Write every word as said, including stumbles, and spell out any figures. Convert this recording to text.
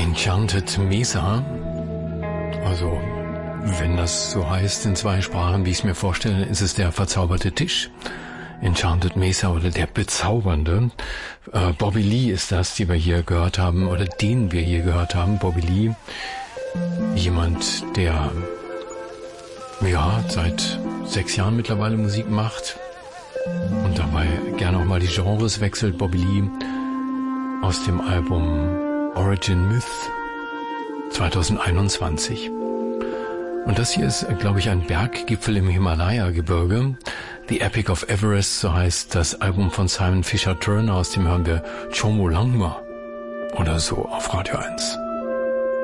Enchanted Mesa, also wenn das so heißt in zwei Sprachen, wie ich es mir vorstelle, ist es der verzauberte Tisch. Enchanted Mesa oder der Bezaubernde. Äh, Bobby Lee ist das, die wir hier gehört haben, oder den wir hier gehört haben. Bobby Lee, jemand, der ja seit sechs Jahren mittlerweile Musik macht und dabei gerne auch mal die Genres wechselt. Bobby Lee aus dem Album Origin Myth zwanzig einundzwanzig. Und das hier ist, glaube ich, ein Berggipfel im Himalaya-Gebirge. The Epic of Everest, so heißt das Album von Simon Fisher Turner, aus dem hören wir Chomolungma oder so auf Radio eins.